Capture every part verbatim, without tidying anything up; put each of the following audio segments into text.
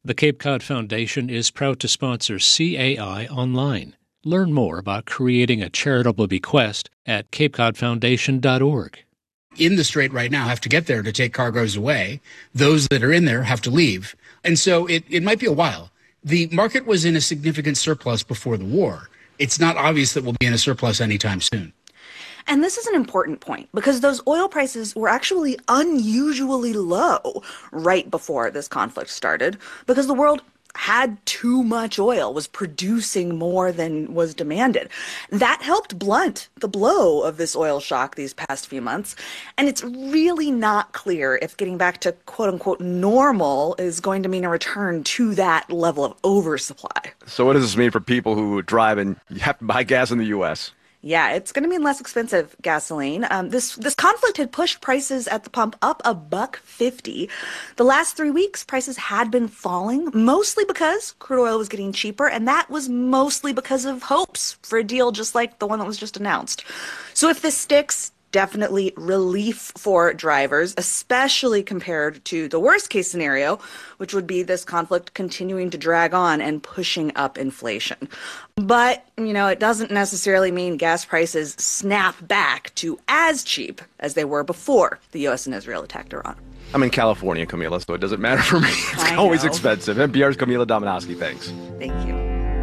The Cape Cod Foundation is proud to sponsor C A I Online. Learn more about creating a charitable bequest at cape cod foundation dot org. In the strait right now have to get there to take cargoes away. Those that are in there have to leave. And so it, it might be a while. The market was in a significant surplus before the war. It's not obvious that we'll be in a surplus anytime soon. And this is an important point because those oil prices were actually unusually low right before this conflict started because the world had too much oil, was producing more than was demanded. That helped blunt the blow of this oil shock these past few months. And it's really not clear if getting back to quote unquote normal is going to mean a return to that level of oversupply. So what does this mean for people who drive and have to buy gas in the U S? Yeah, it's going to mean less expensive gasoline. Um, this this conflict had pushed prices at the pump up a buck fifty. The last three weeks, prices had been falling, mostly because crude oil was getting cheaper, and that was mostly because of hopes for a deal just like the one that was just announced. So if this sticks, definitely relief for drivers, especially compared to the worst case scenario, which would be this conflict continuing to drag on and pushing up inflation. But, you know, it doesn't necessarily mean gas prices snap back to as cheap as they were before the U S and Israel attacked Iran. I'm in California, Camila, so it doesn't matter for me. It's I always know. expensive. N P R's Camila Dominowski, thanks. Thank you.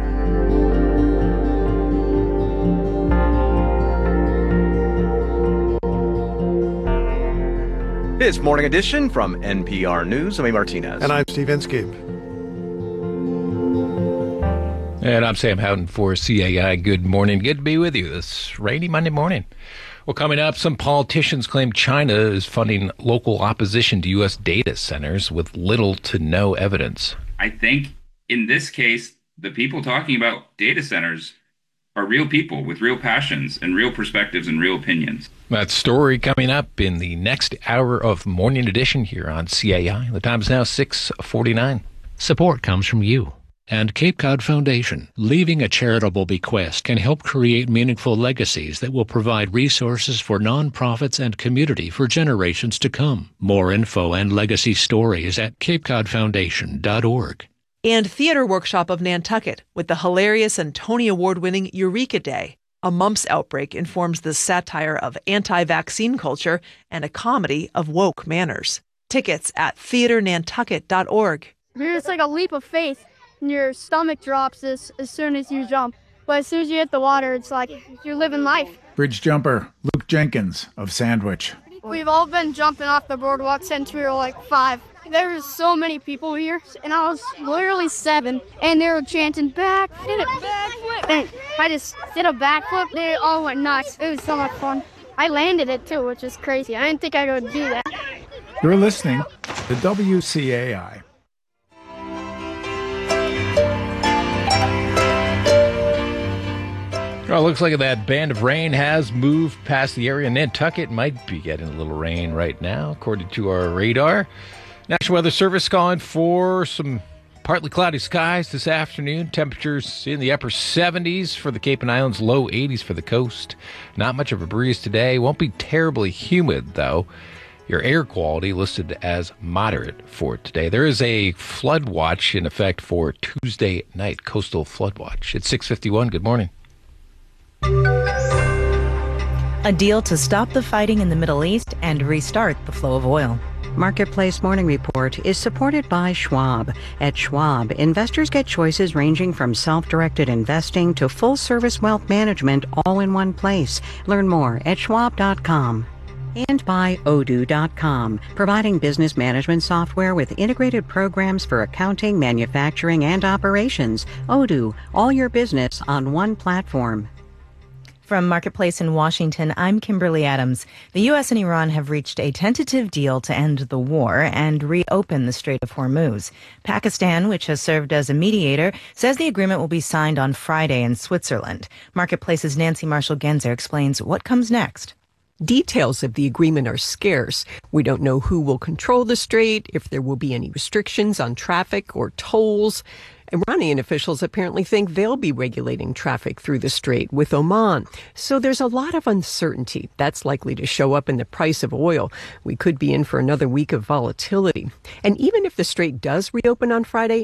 It's Morning Edition from N P R News. I'm A. Martinez. And I'm Steve Inskeep. And I'm Sam Houghton for C A I. Good morning. Good to be with you this rainy Monday morning. Well, coming up, some politicians claim China is funding local opposition to U S data centers with little to no evidence. I think in this case, the people talking about data centers are real people with real passions and real perspectives and real opinions. That story coming up in the next hour of Morning Edition here on C A I. The time is now six forty-nine. Support comes from you and Cape Cod Foundation. Leaving a charitable bequest can help create meaningful legacies that will provide resources for nonprofits and community for generations to come. More info and legacy stories at cape cod foundation dot org. And Theater Workshop of Nantucket with the hilarious and Tony Award-winning Eureka Day. A mumps outbreak informs the satire of anti-vaccine culture and a comedy of woke manners. Tickets at theater nantucket dot org. It's like a leap of faith. Your stomach drops as, as soon as you jump. But as soon as you hit the water, it's like you're living life. Bridge jumper Luke Jenkins of Sandwich. We've all been jumping off the boardwalk since we were like five. There were so many people here, and I was literally seven, and they were chanting back, did it, backflip. And I just did a backflip. They all went nuts. It was so much fun. I landed it too, which is crazy. I didn't think I could do that. You're listening to W C A I. Well, it looks like that band of rain has moved past the area. Nantucket might be getting a little rain right now, according to our radar. National Weather Service calling for some partly cloudy skies this afternoon. Temperatures in the upper seventies for the Cape and Islands, low eighties for the coast. Not much of a breeze today. Won't be terribly humid, though. Your air quality listed as moderate for today. There is a flood watch in effect for Tuesday night, coastal flood watch. It's six fifty-one. Good morning. A deal to stop the fighting in the Middle East and restart the flow of oil. Marketplace Morning Report is supported by Schwab. At Schwab, investors get choices ranging from self-directed investing to full-service wealth management all in one place. Learn more at schwab dot com. And by Odoo dot com, providing business management software with integrated programs for accounting, manufacturing, and operations. Odoo, all your business on one platform. From Marketplace in Washington, I'm Kimberly Adams. The U S and Iran have reached a tentative deal to end the war and reopen the Strait of Hormuz. Pakistan, which has served as a mediator, says the agreement will be signed on Friday in Switzerland. Marketplace's Nancy Marshall-Genzer explains what comes next. Details of the agreement are scarce. We don't know who will control the strait, if there will be any restrictions on traffic or tolls. Iranian officials apparently think they'll be regulating traffic through the strait with Oman. So there's a lot of uncertainty. That's likely to show up in the price of oil. We could be in for another week of volatility. And even if the strait does reopen on Friday,